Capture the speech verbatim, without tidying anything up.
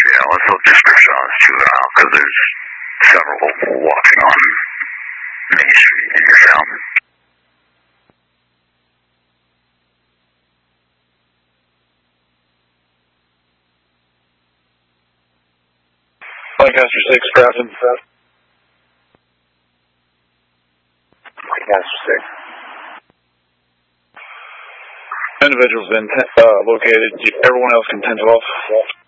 Yeah, let's look description on this too now, because there's several people walking on Main Street in your town. Lancaster six, Grafton. Lancaster six. Individual's been uh, located. Everyone else can ten twelve.